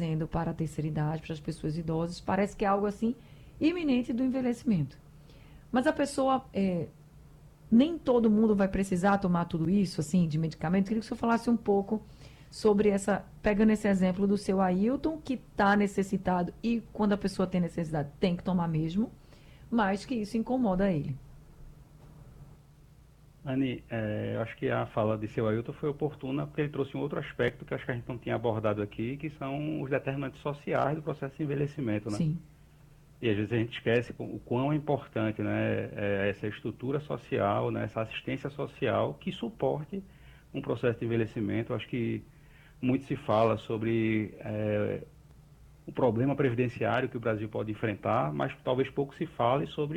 trazendo para a terceira idade, para as pessoas idosas, parece que é algo assim iminente do envelhecimento. Mas a pessoa, nem todo mundo vai precisar tomar tudo isso, assim, de medicamento. Queria que o senhor falasse um pouco sobre pegando esse exemplo do seu Ailton, que está necessitado e quando a pessoa tem necessidade tem que tomar mesmo, mas que isso incomoda ele. Anny, eu acho que a fala de seu Ailton foi oportuna porque ele trouxe um outro aspecto que eu acho que a gente não tinha abordado aqui, que são os determinantes sociais do processo de envelhecimento, né? Sim. E às vezes a gente esquece o quão é importante, né, essa estrutura social, né, essa assistência social que suporte um processo de envelhecimento. Eu acho que muito se fala sobre o problema previdenciário que o Brasil pode enfrentar, mas talvez pouco se fale sobre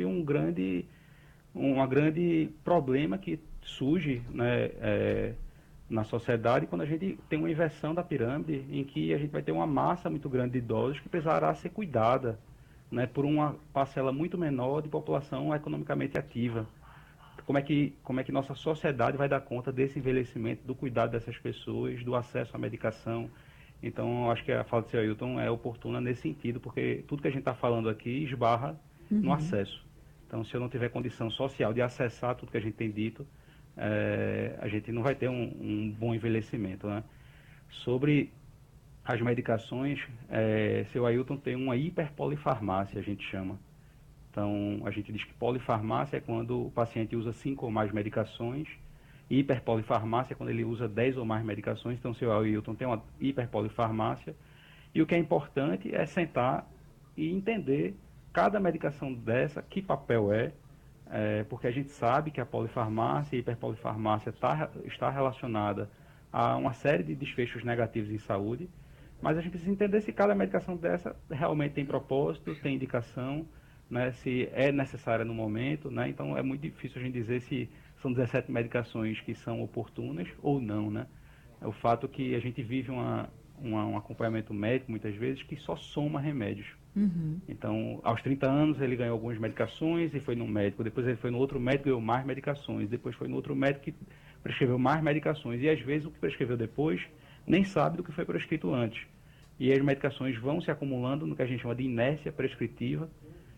uma grande problema que surge, né, na sociedade quando a gente tem uma inversão da pirâmide, em que a gente vai ter uma massa muito grande de idosos que precisará ser cuidada, né, por uma parcela muito menor de população economicamente ativa. Como é que nossa sociedade vai dar conta desse envelhecimento, do cuidado dessas pessoas, do acesso à medicação? Então, eu acho que a fala do Sr. Ailton é oportuna nesse sentido, porque tudo que a gente está falando aqui esbarra no Uhum. acesso. Então, se eu não tiver condição social de acessar tudo que a gente tem dito, a gente não vai ter um bom envelhecimento, né? Sobre as medicações, seu Ailton tem uma hiperpolifarmácia, a gente chama. Então, a gente diz que polifarmácia é quando o paciente usa 5 ou mais medicações, e hiperpolifarmácia é quando ele usa 10 ou mais medicações. Então, o seu Ailton tem uma hiperpolifarmácia. E o que é importante é sentar e entender cada medicação dessa, que papel porque a gente sabe que a polifarmácia e a hiperpolifarmácia está relacionada a uma série de desfechos negativos em saúde, mas a gente precisa entender se cada medicação dessa realmente tem propósito, tem indicação, né, se é necessária no momento, né? Então é muito difícil a gente dizer se são 17 medicações que são oportunas ou não, né? É o fato que a gente vive um acompanhamento médico, muitas vezes, que só soma remédios. Uhum. Então, aos 30 anos, ele ganhou algumas medicações e foi no médico. Depois ele foi no outro médico e ganhou mais medicações. Depois foi no outro médico que prescreveu mais medicações. E às vezes o que prescreveu depois nem sabe do que foi prescrito antes. E as medicações vão se acumulando no que a gente chama de inércia prescritiva.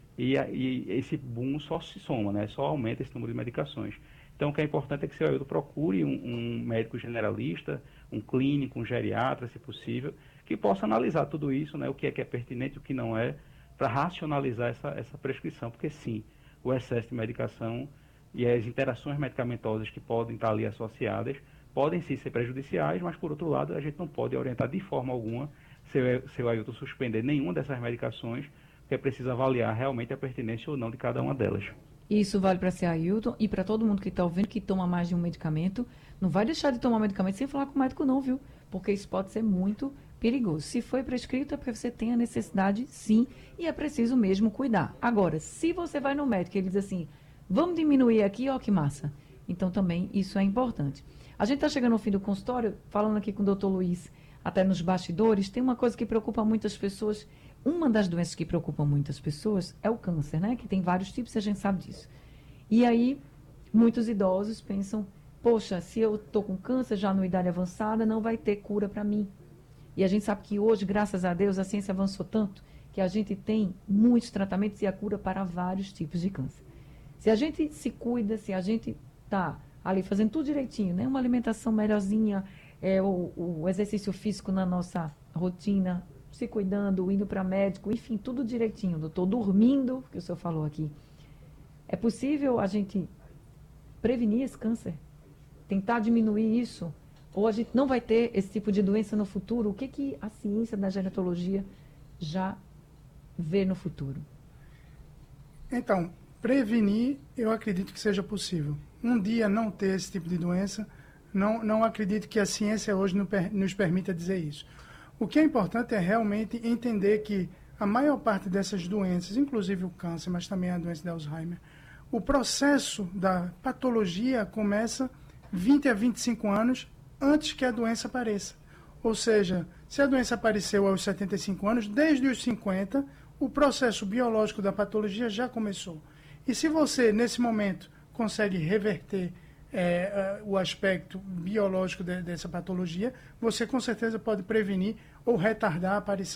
E esse boom só se soma, né? Só aumenta esse número de medicações. Então, o que é importante é que o seu Ailton procure um médico generalista, um clínico, um geriatra, se possível, que possa analisar tudo isso, né? O que é pertinente, o que não é, para racionalizar essa prescrição. Porque, sim, o excesso de medicação e as interações medicamentosas que podem estar ali associadas podem sim ser prejudiciais, mas, por outro lado, a gente não pode orientar de forma alguma seu Ailton suspender nenhuma dessas medicações, porque é preciso avaliar realmente a pertinência ou não de cada uma delas. Isso vale para ser Ailton e para todo mundo que está ouvindo que toma mais de um medicamento. Não vai deixar de tomar medicamento sem falar com o médico não, viu? Porque isso pode ser muito perigoso. Se foi prescrito é porque você tem a necessidade, sim, e é preciso mesmo cuidar. Agora, se você vai no médico e ele diz assim, vamos diminuir aqui, ó que massa. Então também isso é importante. A gente está chegando ao fim do consultório, falando aqui com o doutor Luiz, até nos bastidores, tem uma coisa que preocupa muitas pessoas. Uma das doenças que preocupam muitas pessoas é o câncer, né? Que tem vários tipos e a gente sabe disso. E aí, muitos idosos pensam, poxa, se eu estou com câncer já numa idade avançada, não vai ter cura para mim. E a gente sabe que hoje, graças a Deus, a ciência avançou tanto que a gente tem muitos tratamentos e a cura para vários tipos de câncer. Se a gente se cuida, se a gente está ali fazendo tudo direitinho, né? Uma alimentação melhorzinha, o exercício físico na nossa rotina, se cuidando, indo para médico, enfim, tudo direitinho, doutor, dormindo, que o senhor falou aqui. É possível a gente prevenir esse câncer? Tentar diminuir isso? Ou a gente não vai ter esse tipo de doença no futuro? O que a ciência da gerontologia já vê no futuro? Então, prevenir, eu acredito que seja possível. Um dia não ter esse tipo de doença, não acredito que a ciência hoje nos permita dizer isso. O que é importante é realmente entender que a maior parte dessas doenças, inclusive o câncer, mas também a doença de Alzheimer, o processo da patologia começa 20 a 25 anos antes que a doença apareça. Ou seja, se a doença apareceu aos 75 anos, desde os 50, o processo biológico da patologia já começou. E se você, nesse momento, consegue reverter o aspecto biológico dessa patologia, você com certeza pode prevenir ou retardar a aparição